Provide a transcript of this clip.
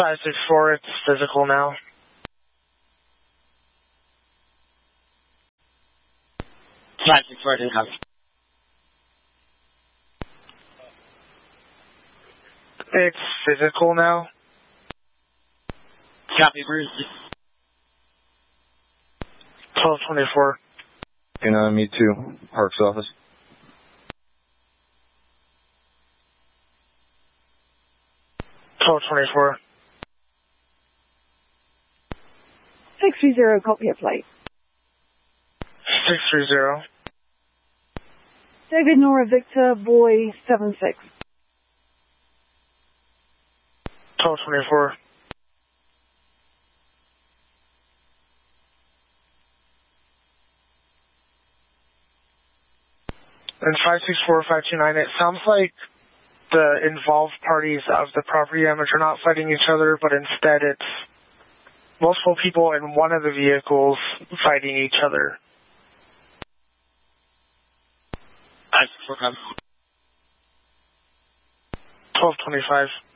564, it's physical now. It's physical now. Copy, Bruce. 1224. Me too. Parks office. .24. 630, copy a flight. 630. David Nora Victor, boy 76. 1224. And 564-529, it sounds like the involved parties of the property damage are not fighting each other, but instead it's multiple people in one of the vehicles fighting each other. 1225.